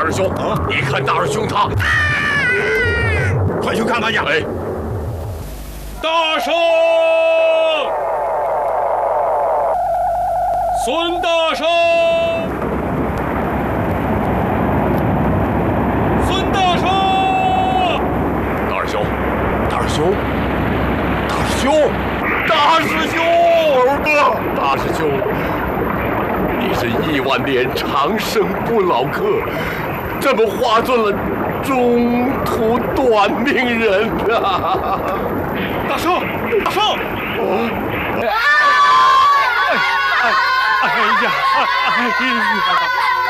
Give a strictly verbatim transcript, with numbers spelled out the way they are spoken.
大师兄，啊，你看大师兄他， 快去看看去！ 哎， 大圣，孙大圣，孙大圣， 大师兄，大师兄，大师兄，大师兄，儿子，大师兄，你是亿万年长生不老客，怎么化作了中途短命人啊？ 大圣，大圣！ 哎呀，哎呀！